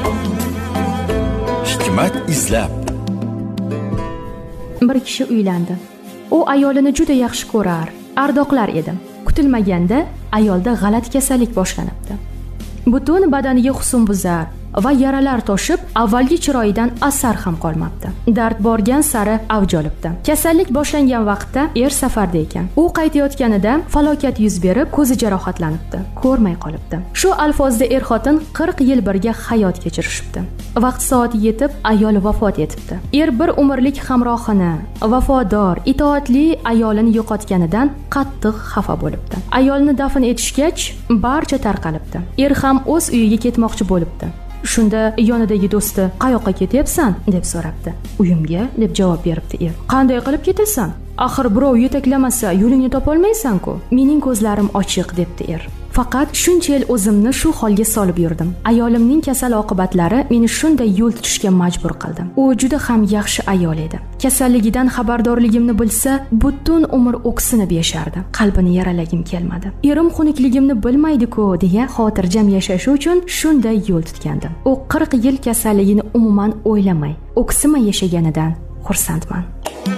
Hikmat izlab. Bir kishi uylandi. U ayolini juda yaxshi ko'rar, ardoqlar edi. Kutilmaganda ayolda g'alati kasallik boshlanibdi. Butun badaniga husnbuzar va yaralar toshib, avvalgi chiroyidan asar ham qolmabdi. Dard borgan sari avj olibdi. Kasallik boshlangan vaqtda er safarda ekan. U qaytayotganida falokat yuz berib, ko'zi jarohatlanibdi, ko'rmay qolibdi. Shu alfozda er-xotin 40 yil birga hayot kechirishibdi. Vaqt soati yetib, ayol vafot etibdi. Er bir umrlik hamrohini, vafodor, itoatli ayolini yo'qotganidan qattiq xafa bo'libdi. Ayolni dafn etishgach, barcha tarqalibdi. Er ham o'z uyiga ketmoqchi bo'libdi. Shunda yonidagi do'sti "Qayoqqa ketyapsan?" deb so'rabdi. "Uyimga" deb javob beribdi er. "Qanday qilib ketasan? Axir birov yetaklamasa yo'lingni topolmaysan-ku." "Mening ko'zlarim ochiq" debdi er. "Faqat shuncha yil o'zimni shu holga solib yurdim. Ayolimning kasal oqibatlari meni shunday yo'l tutishga majbur qildi. U juda ham yaxshi ayol edi. Kasalligidan xabardorligimni bilsa, butun umr o'ksinib yashardi. Qalbini yaralagim kelmadi. Erim xunukligimni bilmaydi-ku" deya xotirjam yashashi uchun shunday yo'l tutgandim. U 40 yil kasalligini umuman o'ylamay, o'ksimay yashaganidan xursandman.